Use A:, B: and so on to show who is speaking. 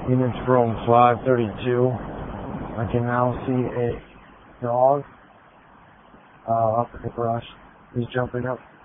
A: Units from 532. I can now see a dog up at the brush. He's jumping up